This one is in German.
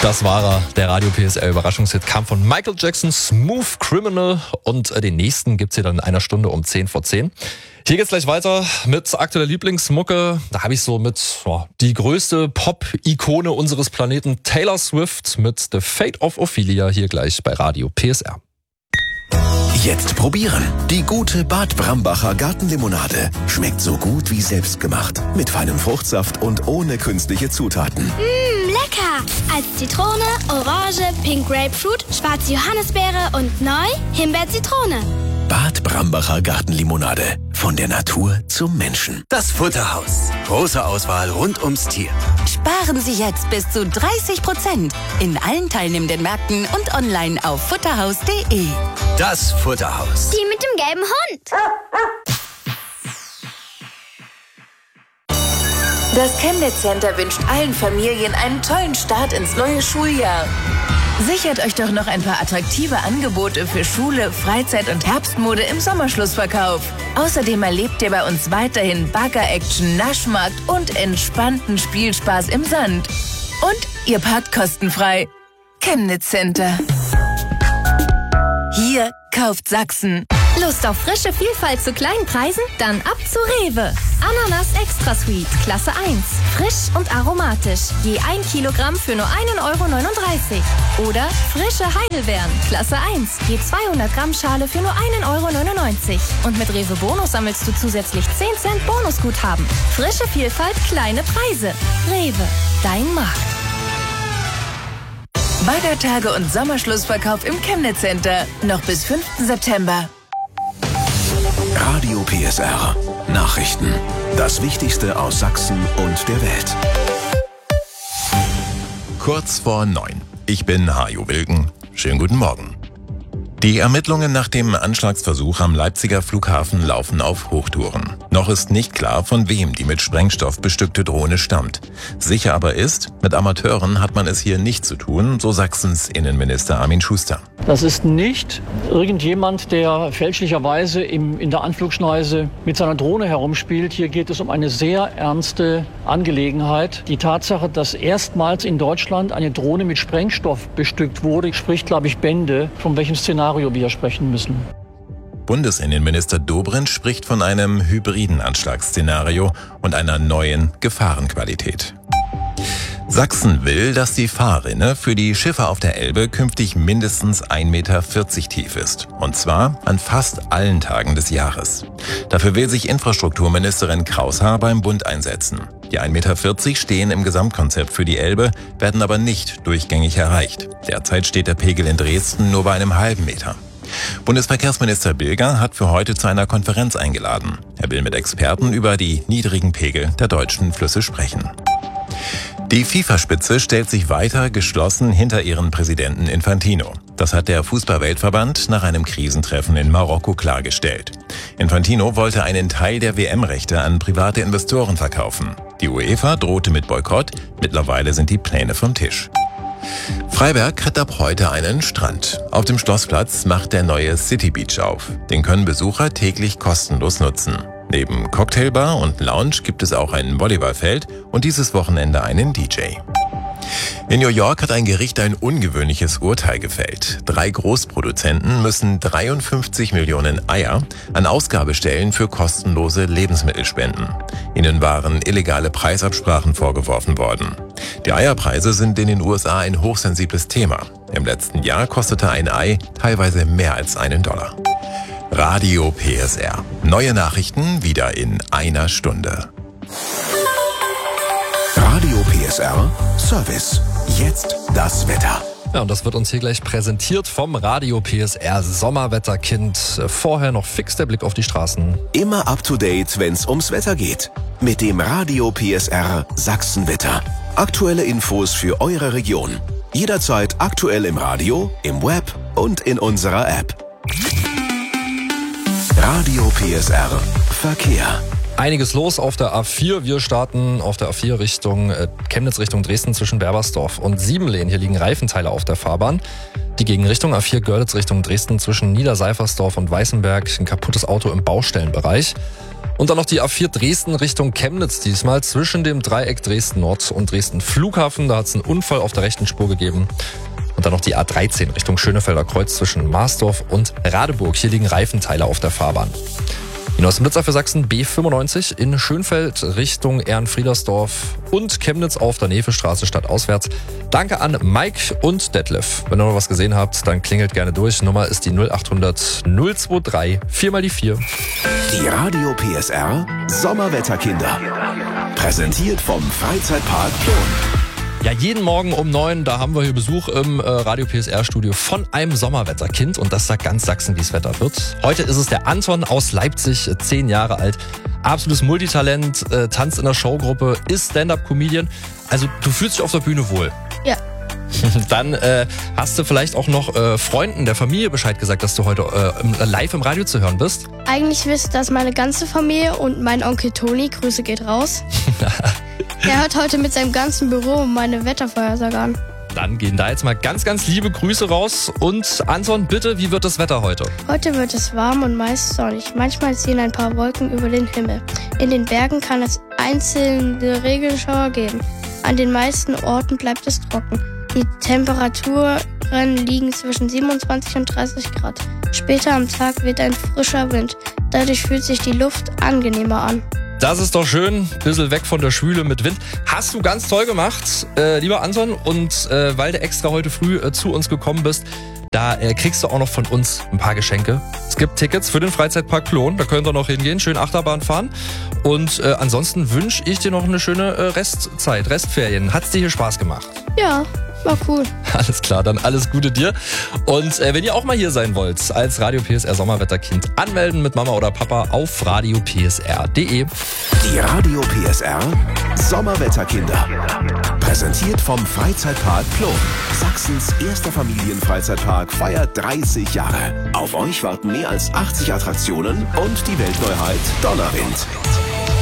Das war er, der Radio PSR Überraschungshit, kam von Michael Jackson, Smooth Criminal, und den nächsten gibt's hier dann in einer Stunde um 10 vor 10. Hier geht's gleich weiter mit aktueller Lieblingsmucke. Da habe ich so mit die größte Pop-Ikone unseres Planeten, Taylor Swift, mit The Fate of Ophelia, hier gleich bei Radio PSR. Jetzt probieren. Die gute Bad Brambacher Gartenlimonade. Schmeckt so gut wie selbstgemacht. Mit feinem Fruchtsaft und ohne künstliche Zutaten. Lecker! Als Zitrone, Orange, Pink Grapefruit, schwarze Johannisbeere und neu Himbeer-Zitrone. Bad Brambacher Gartenlimonade. Von der Natur zum Menschen. Das Futterhaus. Große Auswahl rund ums Tier. Sparen Sie jetzt bis zu 30% in allen teilnehmenden Märkten und online auf futterhaus.de. Das Futterhaus. Die mit dem gelben Hund. Das Chemnitz Center wünscht allen Familien einen tollen Start ins neue Schuljahr. Sichert euch doch noch ein paar attraktive Angebote für Schule, Freizeit und Herbstmode im Sommerschlussverkauf. Außerdem erlebt ihr bei uns weiterhin Bagger-Action, Naschmarkt und entspannten Spielspaß im Sand. Und ihr parkt kostenfrei. Chemnitz Center. Hier kauft Sachsen. Lust auf frische Vielfalt zu kleinen Preisen? Dann ab zu Rewe. Ananas Extra Sweet, Klasse 1. Frisch und aromatisch. Je 1 Kilogramm für nur 1,39 €. Oder frische Heidelbeeren, Klasse 1. Je 200 Gramm Schale für nur 1,99 €. Und mit Rewe Bonus sammelst du zusätzlich 10 Cent Bonusguthaben. Frische Vielfalt, kleine Preise. Rewe, dein Markt. Baggertage und Sommerschlussverkauf im Chemnitz Center. Noch bis 5. September. Radio PSR. Nachrichten. Das Wichtigste aus Sachsen und der Welt. Kurz vor 9. Ich bin Hajo Wilken. Schönen guten Morgen. Die Ermittlungen nach dem Anschlagsversuch am Leipziger Flughafen laufen auf Hochtouren. Noch ist nicht klar, von wem die mit Sprengstoff bestückte Drohne stammt. Sicher aber ist, mit Amateuren hat man es hier nicht zu tun, so Sachsens Innenminister Armin Schuster. Das ist nicht irgendjemand, der fälschlicherweise in der Anflugschneise mit seiner Drohne herumspielt. Hier geht es um eine sehr ernste Angelegenheit. Die Tatsache, dass erstmals in Deutschland eine Drohne mit Sprengstoff bestückt wurde, spricht, glaube ich, Bände, von welchem Szenario wir sprechen müssen. Bundesinnenminister Dobrindt spricht von einem hybriden Anschlagsszenario und einer neuen Gefahrenqualität. Sachsen will, dass die Fahrrinne für die Schiffe auf der Elbe künftig mindestens 1,40 Meter tief ist. Und zwar an fast allen Tagen des Jahres. Dafür will sich Infrastrukturministerin Kraushaar beim Bund einsetzen. Die 1,40 Meter stehen im Gesamtkonzept für die Elbe, werden aber nicht durchgängig erreicht. Derzeit steht der Pegel in Dresden nur bei einem halben Meter. Bundesverkehrsminister Bilger hat für heute zu einer Konferenz eingeladen. Er will mit Experten über die niedrigen Pegel der deutschen Flüsse sprechen. Die FIFA-Spitze stellt sich weiter geschlossen hinter ihren Präsidenten Infantino. Das hat der Fußball-Weltverband nach einem Krisentreffen in Marokko klargestellt. Infantino wollte einen Teil der WM-Rechte an private Investoren verkaufen. Die UEFA drohte mit Boykott, mittlerweile sind die Pläne vom Tisch. Freiberg hat ab heute einen Strand. Auf dem Schlossplatz macht der neue City Beach auf. Den können Besucher täglich kostenlos nutzen. Neben Cocktailbar und Lounge gibt es auch ein Volleyballfeld und dieses Wochenende einen DJ. In New York hat ein Gericht ein ungewöhnliches Urteil gefällt. 3 Großproduzenten müssen 53 Millionen Eier an Ausgabestellen für kostenlose Lebensmittel spenden. Ihnen waren illegale Preisabsprachen vorgeworfen worden. Die Eierpreise sind in den USA ein hochsensibles Thema. Im letzten Jahr kostete ein Ei teilweise mehr als $1. Radio PSR. Neue Nachrichten wieder in einer Stunde. Radio PSR Service. Jetzt das Wetter. Ja, und das wird uns hier gleich präsentiert vom Radio PSR Sommerwetterkind. Vorher noch fix der Blick auf die Straßen. Immer up to date, wenn's ums Wetter geht. Mit dem Radio PSR Sachsenwetter. Aktuelle Infos für eure Region. Jederzeit aktuell im Radio, im Web und in unserer App. Radio PSR Verkehr. Einiges los auf der A4. Wir starten auf der A4 Richtung Chemnitz, Richtung Dresden zwischen Berbersdorf und Siebenlehn. Hier liegen Reifenteile auf der Fahrbahn. Die Gegenrichtung A4 Görlitz Richtung Dresden zwischen Niederseifersdorf und Weißenberg. Ein kaputtes Auto im Baustellenbereich. Und dann noch die A4 Dresden Richtung Chemnitz diesmal zwischen dem Dreieck Dresden Nord und Dresden Flughafen. Da hat es einen Unfall auf der rechten Spur gegeben. Und dann noch die A13 Richtung Schönefelder Kreuz zwischen Marsdorf und Radeburg. Hier liegen Reifenteile auf der Fahrbahn. Die neuesten Blitzer für Sachsen B95 in Schönfeld Richtung Ehrenfriedersdorf und Chemnitz auf der Nevestraße stadtauswärts. Danke an Mike und Detlef. Wenn ihr noch was gesehen habt, dann klingelt gerne durch. Nummer ist die 0800 023 4x4. Die Radio PSR Sommerwetterkinder. Präsentiert vom Freizeitpark Plon. Ja, jeden Morgen um 9, da haben wir hier Besuch im Radio PSR-Studio von einem Sommerwetterkind und das sagt ganz Sachsen, wie das Wetter wird. Heute ist es der Anton aus Leipzig, 10 Jahre alt, absolutes Multitalent, tanzt in der Showgruppe, ist Stand-Up-Comedian. Also du fühlst dich auf der Bühne wohl. Ja. Dann hast du vielleicht auch noch Freunden der Familie Bescheid gesagt, dass du heute live im Radio zu hören bist? Eigentlich wisst das meine ganze Familie und mein Onkel Toni, Grüße geht raus. Er hört heute mit seinem ganzen Büro meine Wettervorhersage an. Dann gehen da jetzt mal ganz, ganz liebe Grüße raus. Und Anton, bitte, wie wird das Wetter heute? Heute wird es warm und meist sonnig. Manchmal ziehen ein paar Wolken über den Himmel. In den Bergen kann es einzelne Regenschauer geben. An den meisten Orten bleibt es trocken. Die Temperaturen liegen zwischen 27 und 30 Grad. Später am Tag weht ein frischer Wind. Dadurch fühlt sich die Luft angenehmer an. Das ist doch schön. Bisschen weg von der Schwüle mit Wind. Hast du ganz toll gemacht, lieber Anton. Und weil du extra heute früh zu uns gekommen bist, da kriegst du auch noch von uns ein paar Geschenke. Es gibt Tickets für den Freizeitpark Plon. Da könnt ihr noch hingehen, schön Achterbahn fahren. Und ansonsten wünsche ich dir noch eine schöne Restzeit, Restferien. Hat's dir hier Spaß gemacht? Ja, war cool. Alles klar, dann alles Gute dir. Und wenn ihr auch mal hier sein wollt, als Radio PSR Sommerwetterkind, anmelden mit Mama oder Papa auf radiopsr.de. Die Radio PSR Sommerwetterkinder. Präsentiert vom Freizeitpark Plon. Sachsens erster Familienfreizeitpark feiert 30 Jahre. Auf euch warten mehr als 80 Attraktionen und die Weltneuheit Donnerwind.